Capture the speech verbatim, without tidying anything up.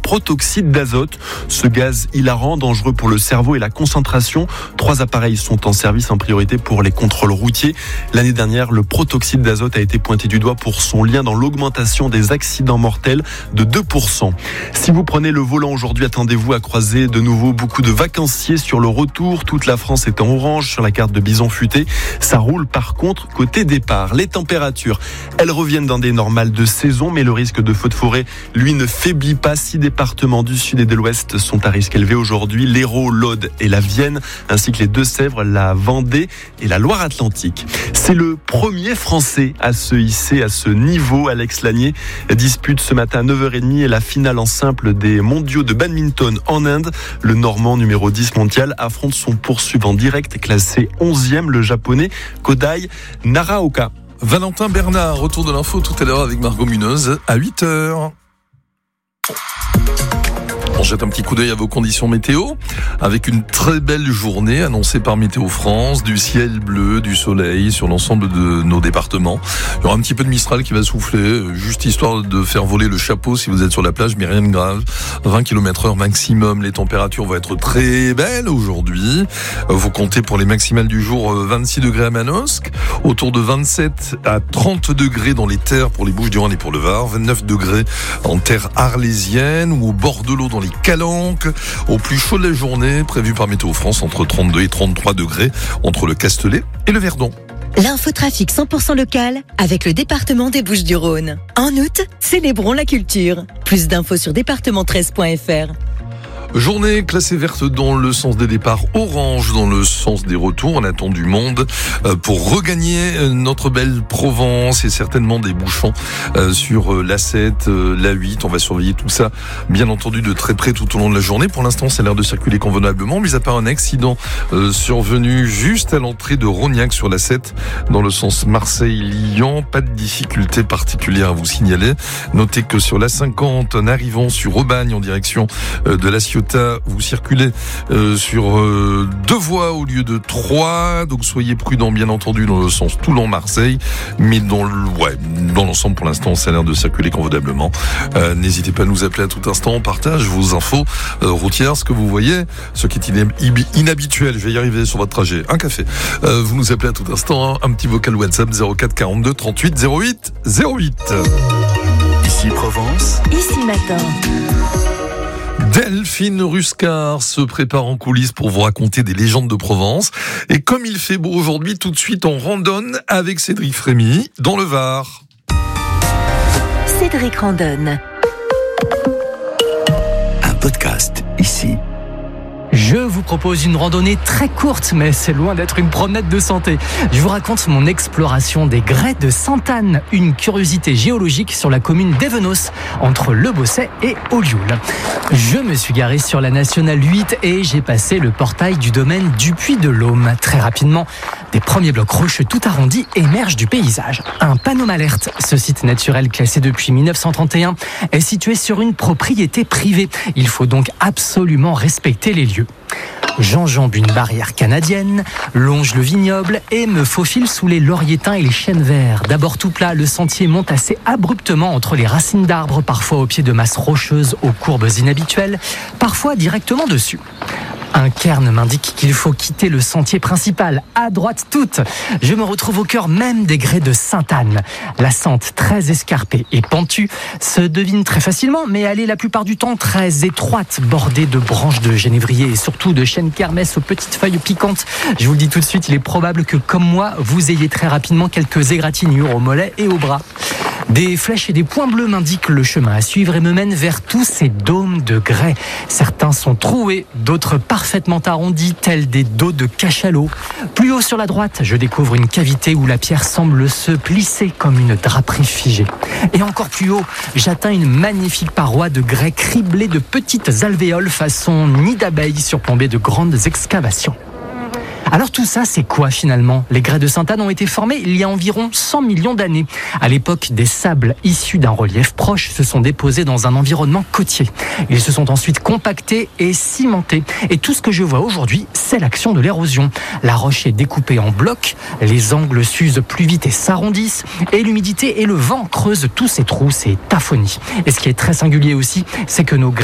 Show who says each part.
Speaker 1: protoxyde d'azote. Ce gaz hilarant, dangereux pour le cerveau et la concentration. Trois appareils sont en service en priorité pour les contrôles routiers. L'année dernière, le protoxyde d'azote a été pointé du doigt pour son lien dans l'augmentation des accidents mortels de deux pour cent. Si vous prenez le volant aujourd'hui, attendez-vous à croiser de nouveau beaucoup de vacanciers sur le retour. Toute la France est en orange sur la carte de Bison Futé. Ça roule par contre côté départ. Les températures, elles reviennent dans des normales de saison, mais le risque de feux de forêt, lui, ne faiblit pas. Six départements du sud et de l'ouest sont à risque élevé aujourd'hui. L'Hérault, l'Aude et la Vienne, ainsi que les Deux-Sèvres, la Vendée et la Loire-Atlantique. C'est le premier Français à se hisser à ce niveau. Alex Lanier dispute ce matin à neuf heures trente la finale en simple des mondiaux de badminton en Inde. Le Normand numéro dix mondial affronte son poursuivant direct classé onzième, le Japonais Kodai Naraoka.
Speaker 2: Valentin Bernard, retour de l'info tout à l'heure avec Margot Munoz à huit heures. On jette un petit coup d'œil à vos conditions météo avec une très belle journée annoncée par Météo France, du ciel bleu, du soleil sur l'ensemble de nos départements. Il y aura un petit peu de Mistral qui va souffler, juste histoire de faire voler le chapeau si vous êtes sur la plage, mais rien de grave. vingt kilomètres heure maximum, les températures vont être très belles aujourd'hui. Vous comptez pour les maximales du jour vingt-six degrés à Manosque, autour de vingt-sept à trente degrés dans les terres pour les Bouches-du-Rhône et pour le Var, vingt-neuf degrés en terre arlésienne ou au bord de l'eau dans les Calanques. Au plus chaud de la journée, prévu par Météo France, entre trente-deux et trente-trois degrés entre le Castellet et le Verdon.
Speaker 3: L'infotrafic cent pour cent local avec le département des Bouches-du-Rhône. En août, célébrons la culture. Plus d'infos sur département treize point f r.
Speaker 2: Journée classée verte dans le sens des départs, orange dans le sens des retours. On attend du monde pour regagner notre belle Provence et certainement des bouchons sur l'A sept, l'A huit. On va surveiller tout ça, bien entendu, de très près tout au long de la journée. Pour l'instant, c'est l'air de circuler convenablement, mis à part un accident survenu juste à l'entrée de Rognac sur l'A sept dans le sens Marseille-Lyon. Pas de difficulté particulière à vous signaler. Notez que sur l'A cinquante, en arrivant sur Aubagne en direction de la Ciotat, vous circulez euh, sur euh, deux voies au lieu de trois, donc soyez prudents bien entendu dans le sens Toulon-Marseille, mais dans, le, ouais, dans l'ensemble pour l'instant ça a l'air de circuler convenablement. Euh, n'hésitez pas à nous appeler à tout instant, on partage vos infos euh, routières, ce que vous voyez, ce qui est inhabituel, je vais y arriver sur votre trajet, un café. Euh, vous nous appelez à tout instant, hein, un petit vocal WhatsApp zéro quatre quarante-deux trente-huit zéro huit zéro huit.
Speaker 4: Ici Provence,
Speaker 3: ici matin.
Speaker 2: Delphine Ruscard se prépare en coulisses pour vous raconter des légendes de Provence. Et comme il fait beau aujourd'hui, tout de suite on randonne avec Cédric Frémy dans le Var.
Speaker 3: Cédric randonne.
Speaker 4: Un podcast ici.
Speaker 5: Je vous propose une randonnée très courte, mais c'est loin d'être une promenade de santé. Je vous raconte mon exploration des grès de Sainte-Anne, une curiosité géologique sur la commune d'Évenos, entre Le Bosset et Olioul. Je me suis garé sur la nationale huit et j'ai passé le portail du domaine du Puy de l'Aume. Très rapidement, des premiers blocs rocheux tout arrondis émergent du paysage. Un panneau m'alerte. Ce site naturel classé depuis mille neuf cent trente et un est situé sur une propriété privée. Il faut donc absolument respecter les lieux. J'enjambe une barrière canadienne, longe le vignoble et me faufile sous les lauriers-tins et les chênes verts. D'abord tout plat, le sentier monte assez abruptement entre les racines d'arbres, parfois au pied de masses rocheuses aux courbes inhabituelles, parfois directement dessus. Un cairn m'indique qu'il faut quitter le sentier principal, à droite toute. Je me retrouve au cœur même des grès de Sainte-Anne. La sente très escarpée et pentue se devine très facilement, mais elle est la plupart du temps très étroite, bordée de branches de genévrier et surtout de chênes kermès aux petites feuilles piquantes. Je vous le dis tout de suite, il est probable que, comme moi, vous ayez très rapidement quelques égratignures aux mollets et aux bras. Des flèches et des points bleus m'indiquent le chemin à suivre et me mènent vers tous ces dômes de grès. Certains sont troués, d'autres parfaitement arrondis, tels des dos de cachalot. Plus haut sur la droite, je découvre une cavité où la pierre semble se plisser comme une draperie figée. Et encore plus haut, j'atteins une magnifique paroi de grès criblée de petites alvéoles façon nid d'abeilles surplombées de grandes excavations. Alors tout ça, c'est quoi finalement ? Les grès de Sainte-Anne ont été formés il y a environ cent millions d'années. À l'époque, des sables issus d'un relief proche se sont déposés dans un environnement côtier. Ils se sont ensuite compactés et cimentés. Et tout ce que je vois aujourd'hui, c'est l'action de l'érosion. La roche est découpée en blocs, les angles s'usent plus vite et s'arrondissent, et l'humidité et le vent creusent tous ces trous, ces taphonies. Et ce qui est très singulier aussi, c'est que nos grès